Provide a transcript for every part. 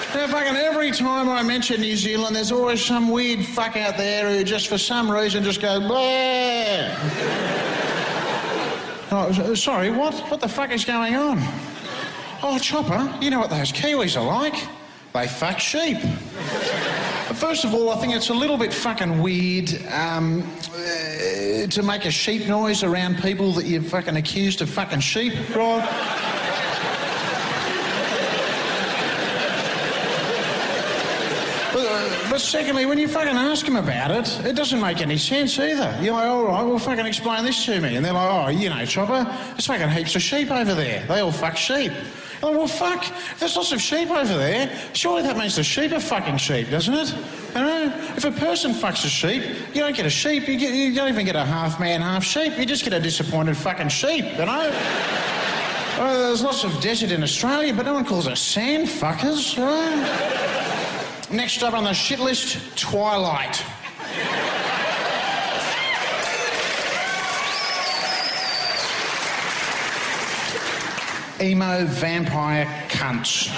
Now, fucking every time I mention New Zealand, there's always some weird fuck out there who just for some reason just goes, blah. Oh, sorry, what? What the fuck is going on? Oh, Chopper, you know what those Kiwis are like? They fuck sheep. First of all, I think it's a little bit fucking weird to make a sheep noise around people that you're fucking accused of fucking sheep, right? But secondly, when you fucking ask them about it, it doesn't make any sense either. You're like, all right, well, fucking explain this to me. And they're like, oh, you know, Chopper, there's fucking heaps of sheep over there. They all fuck sheep. I'm like, well, fuck, if there's lots of sheep over there, surely that means the sheep are fucking sheep, doesn't it? You know, if a person fucks a sheep, you don't get a sheep, you don't even get a half man, half sheep, you just get a disappointed fucking sheep, you know? There's lots of desert in Australia, but no one calls us sand fuckers, right? Next up on the shit list, Twilight. Emo vampire cunts.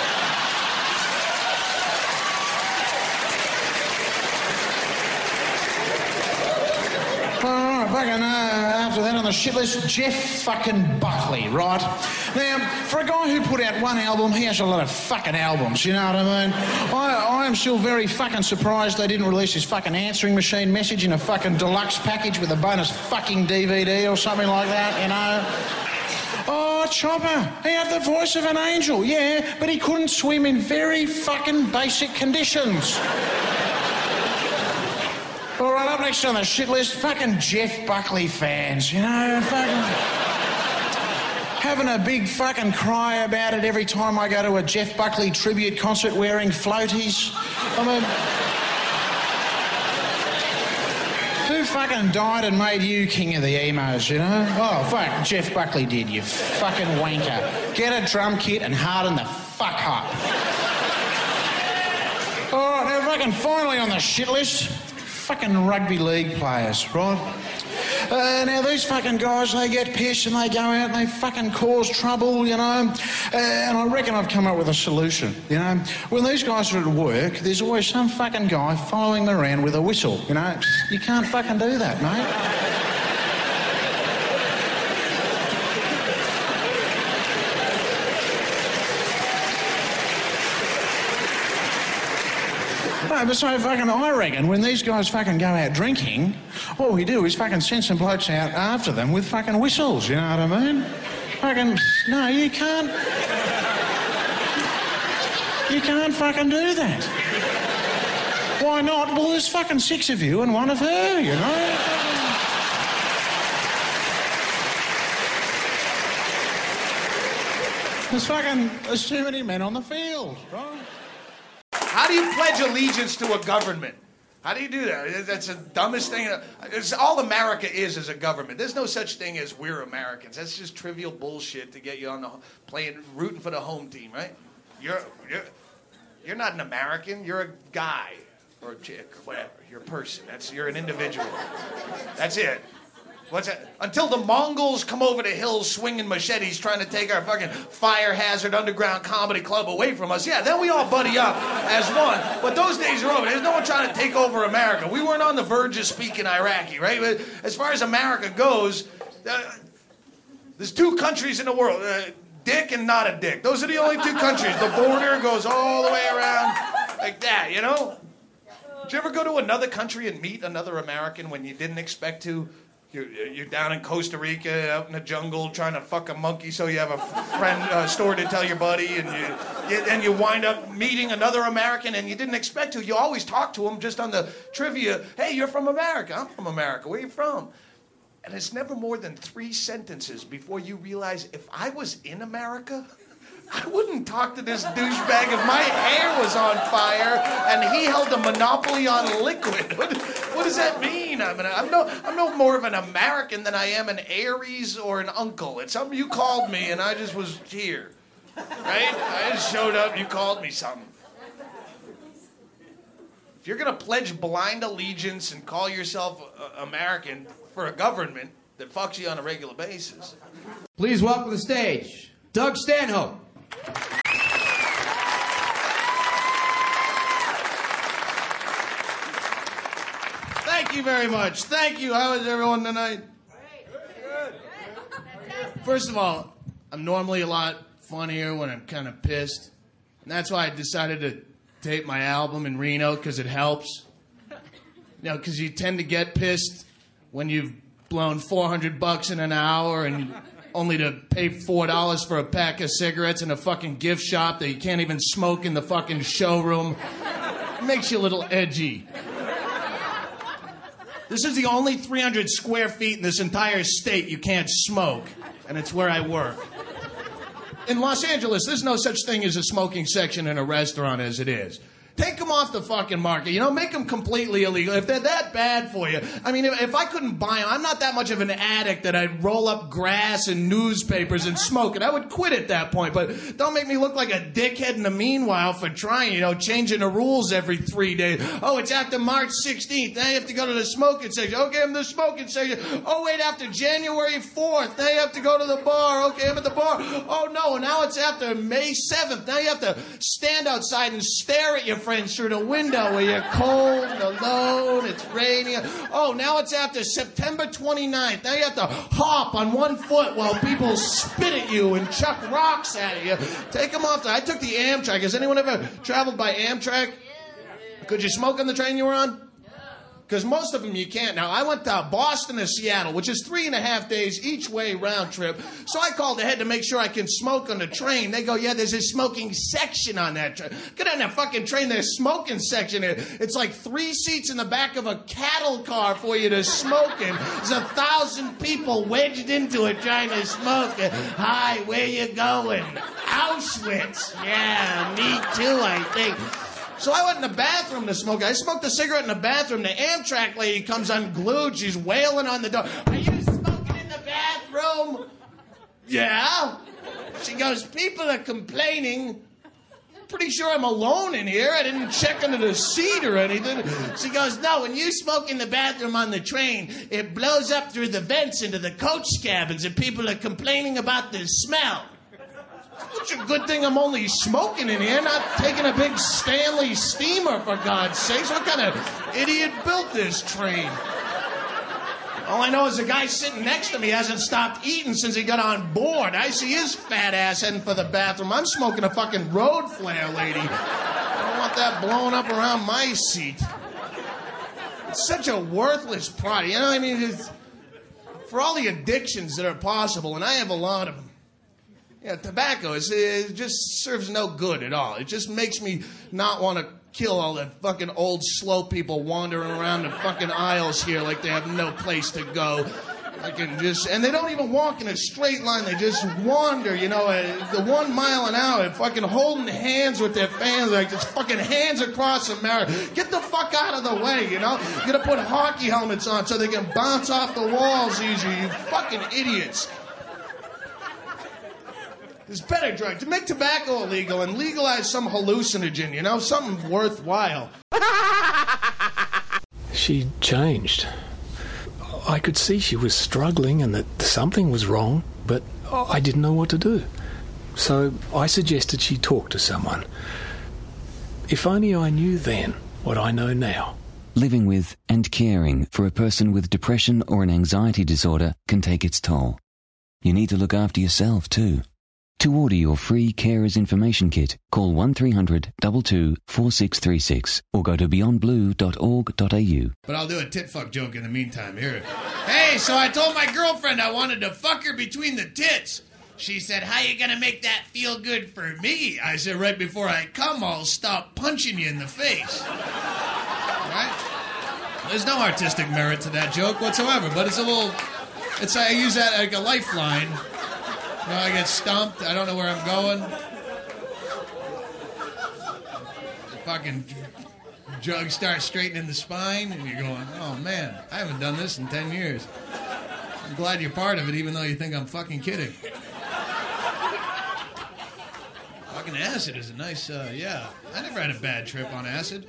After that on the shit list, Jeff fucking Buckley, right? Now, for a guy who put out one album, he has a lot of fucking albums, you know what I mean? I am still very fucking surprised they didn't release his fucking answering machine message in a fucking deluxe package with a bonus fucking DVD or something like that, you know? Oh, Chopper, he had the voice of an angel, yeah, but he couldn't swim in very fucking basic conditions. All right, up next on the shit list, fucking Jeff Buckley fans, you know, fucking having a big fucking cry about it every time I go to a Jeff Buckley tribute concert wearing floaties. I mean, who fucking died and made you king of the emos, you know? Oh, fuck, Jeff Buckley did, you fucking wanker. Get a drum kit and harden the fuck up. All right, now fucking finally on the shit list, fucking rugby league players, right? Now these fucking guys, they get pissed and they go out and they fucking cause trouble, you know? And I reckon I've come up with a solution, you know? When these guys are at work, there's always some fucking guy following them around with a whistle, you know? You can't fucking do that, mate. No, but so fucking I reckon when these guys fucking go out drinking, what we do is fucking send some blokes out after them with fucking whistles, you know what I mean? Fucking, no, you can't. You can't fucking do that. Why not? Well, there's fucking 6 of you and 1 of her, you know? There's too many men on the field, right? How do you pledge allegiance to a government? How do you do that? That's the dumbest thing. It's all America is a government. There's no such thing as we're Americans. That's just trivial bullshit to get you on the rooting for the home team, right? You're not an American. You're a guy or a chick or whatever. You're a person. You're an individual. That's it. What's that? Until the Mongols come over the hills swinging machetes trying to take our fucking fire hazard underground comedy club away from us, yeah, then we all buddy up as one. But those days are over. There's no one trying to take over America. We weren't on the verge of speaking Iraqi, right? But as far as America goes, there's 2 countries in the world, dick and not a dick. Those are the only 2 countries. The border goes all the way around like that, you know? Did you ever go to another country and meet another American when you didn't expect to? You're down in Costa Rica, out in the jungle, trying to fuck a monkey so you have a friend story to tell your buddy, and you wind up meeting another American and you didn't expect to. You always talk to them just on the trivia. Hey, you're from America. I'm from America. Where are you from? And it's never more than 3 sentences before you realize if I was in America, I wouldn't talk to this douchebag if my hair was on fire and he held a monopoly on liquid. What does that mean? I'm no more of an American than I am an Aries or an uncle. It's something you called me and I just was here, right? I just showed up and you called me something. If you're going to pledge blind allegiance and call yourself American for a government that fucks you on a regular basis. Please welcome to the stage, Doug Stanhope. Thank you very much. Thank you. How is everyone tonight? First of all, I'm normally a lot funnier when I'm kind of pissed. And that's why I decided to tape my album in Reno, because it helps. You know, because you tend to get pissed when you've blown $400 in an hour and only to pay $4 for a pack of cigarettes in a fucking gift shop that you can't even smoke in the fucking showroom. It makes you a little edgy. This is the only 300 square feet in this entire state you can't smoke, and it's where I work. In Los Angeles, there's no such thing as a smoking section in a restaurant as it is. Take them off the fucking market. You know, make them completely illegal. If they're that bad for you. I mean, if I couldn't buy them, I'm not that much of an addict that I'd roll up grass and newspapers and smoke it. I would quit at that point. But don't make me look like a dickhead in the meanwhile for trying, you know, changing the rules every 3 days. Oh, it's after March 16th. Now you have to go to the smoking section. Okay, I'm the smoking section. Oh, wait, after January 4th. Now you have to go to the bar. Okay, I'm at the bar. Oh, no, now it's after May 7th. Now you have to stand outside and stare at your friends through the window where you're cold and alone, it's raining. Oh, now it's after September 29th. Now you have to hop on one foot while people spit at you and chuck rocks at you. Take them off. I took the Amtrak. Has anyone ever traveled by Amtrak? Could you smoke on the train you were on? Because most of them you can't. Now, I went to Boston to Seattle, which is 3.5 days each way round trip. So I called ahead to make sure I can smoke on the train. They go, yeah, there's a smoking section on that train. Get on that fucking train, there's a smoking section. It's like 3 seats in the back of a cattle car for you to smoke in. There's 1,000 people wedged into it trying to smoke. Hi, where you going? Auschwitz. Yeah, me too, I think. So I went in the bathroom to smoke. I smoked a cigarette in the bathroom. The Amtrak lady comes unglued. She's wailing on the door. Are you smoking in the bathroom? Yeah. She goes, people are complaining. Pretty sure I'm alone in here. I didn't check under the seat or anything. She goes, no, when you smoke in the bathroom on the train, it blows up through the vents into the coach cabins and people are complaining about the smell. It's a good thing I'm only smoking in here, not taking a big Stanley steamer, for God's sakes. What kind of idiot built this train? All I know is the guy sitting next to me hasn't stopped eating since he got on board. I see his fat ass heading for the bathroom. I'm smoking a fucking road flare, lady. I don't want that blowing up around my seat. It's such a worthless product. You know what I mean? It's, for all the addictions that are possible, and I have a lot of them. Yeah, tobacco it just serves no good at all. It just makes me not want to kill all the fucking old slow people wandering around the fucking aisles here like they have no place to go. And they don't even walk in a straight line. They just wander, you know, the 1 mile an hour, fucking holding hands with their fans, like just fucking hands across America. Get the fuck out of the way, you know? You gotta put hockey helmets on so they can bounce off the walls easier, you fucking idiots. There's better drugs. To make tobacco illegal and legalize some hallucinogen, you know, something worthwhile. She changed. I could see she was struggling and that something was wrong, but I didn't know what to do. So I suggested she talk to someone. If only I knew then what I know now. Living with and caring for a person with depression or an anxiety disorder can take its toll. You need to look after yourself too. To order your free Carers Information Kit, call 1300 22 4636 or go to beyondblue.org.au. But I'll do a tit-fuck joke in the meantime. Here. Hey, so I told my girlfriend I wanted to fuck her between the tits. She said, how you gonna make that feel good for me? I said, right before I come, I'll stop punching you in the face. Right? There's no artistic merit to that joke whatsoever, but it's a little... I use that like a lifeline. You know, I get stumped. I don't know where I'm going. The fucking jug starts straightening the spine, and you're going, oh, man, I haven't done this in 10 years. I'm glad you're part of it, even though you think I'm fucking kidding. Fucking acid is a nice, yeah. I never had a bad trip on acid.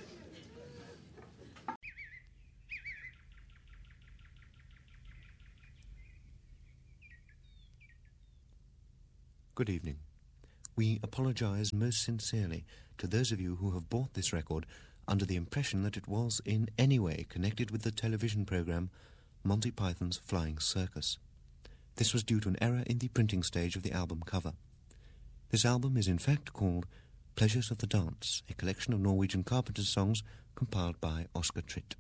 Good evening. We apologize most sincerely to those of you who have bought this record under the impression that it was in any way connected with the television programme Monty Python's Flying Circus. This was due to an error in the printing stage of the album cover. This album is in fact called Pleasures of the Dance, a collection of Norwegian Carpenters songs compiled by Oscar Tritt.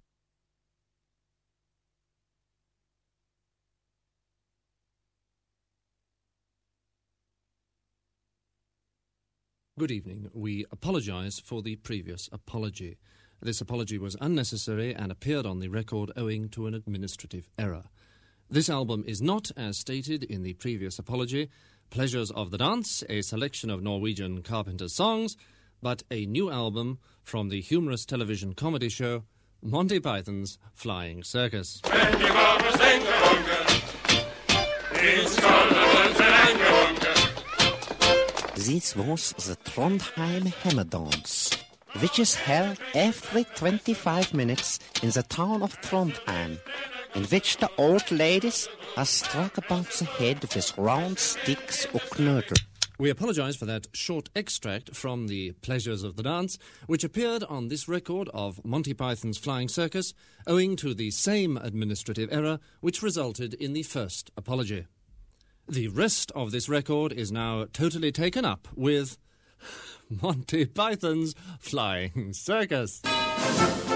Good evening. We apologise for the previous apology. This apology was unnecessary and appeared on the record owing to an administrative error. This album is not, as stated in the previous apology, Pleasures of the Dance, a selection of Norwegian Carpenters songs, but a new album from the humorous television comedy show Monty Python's Flying Circus. This was the Trondheim Hammer Dance, which is held every 25 minutes in the town of Trondheim, in which the old ladies are struck about the head with round sticks or knurter. We apologise for that short extract from the Pleasures of the Dance, which appeared on this record of Monty Python's Flying Circus, owing to the same administrative error which resulted in the first apology. The rest of this record is now totally taken up with Monty Python's Flying Circus.